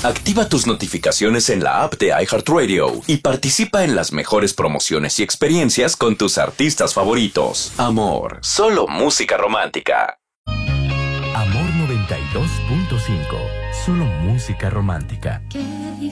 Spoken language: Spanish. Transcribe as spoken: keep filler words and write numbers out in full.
Activa tus notificaciones en la app de iHeartRadio y participa en las mejores promociones y experiencias con tus artistas favoritos. Amor, solo música romántica. Amor noventa y dos punto cinco, solo música romántica. Qué